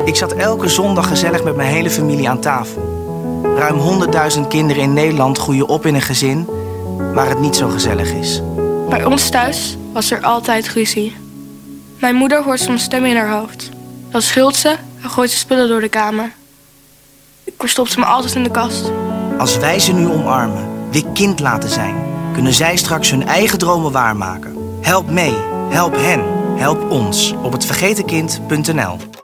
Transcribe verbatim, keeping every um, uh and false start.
Ik zat elke zondag gezellig met mijn hele familie aan tafel. Ruim honderdduizend kinderen in Nederland groeien op in een gezin waar het niet zo gezellig is. Bij ons thuis was er altijd ruzie. Mijn moeder hoort soms stemmen in haar hoofd. Dan schreeuwt ze en gooit ze spullen door de kamer. Ik verstop ze me altijd in de kast. Als wij ze nu omarmen, weer kind laten zijn, kunnen zij straks hun eigen dromen waarmaken. Help mee, help hen, help ons op het vergetenkind punt n l.